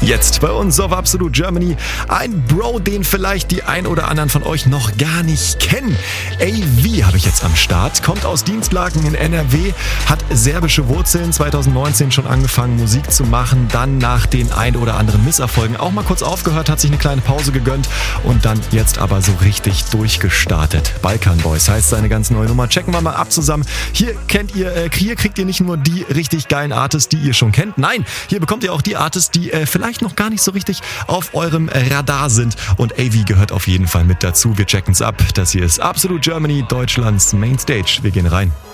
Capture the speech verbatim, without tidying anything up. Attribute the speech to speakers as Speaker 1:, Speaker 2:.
Speaker 1: Jetzt bei uns auf Absolute Germany ein Bro, den vielleicht die ein oder anderen von euch noch gar nicht kennen. A V habe ich jetzt am Start, kommt aus Dienstlaken in N R W, hat serbische Wurzeln, zwanzig neunzehn schon angefangen Musik zu machen, dann nach den ein oder anderen Misserfolgen auch mal kurz aufgehört, hat sich eine kleine Pause gegönnt und dann jetzt aber so richtig durchgestartet. Balkan Boys heißt seine ganz neue Nummer, checken wir mal ab zusammen. Hier kennt ihr, äh, hier kriegt ihr nicht nur die richtig geilen Artists, die ihr schon kennt, nein, hier bekommt ihr auch die Artists, die äh, vielleicht noch gar nicht so richtig auf eurem Radar sind. Und A V gehört auf jeden Fall mit dazu. Wir checken's ab. Das hier ist Absolute Germany, Deutschlands Mainstage. Wir gehen rein.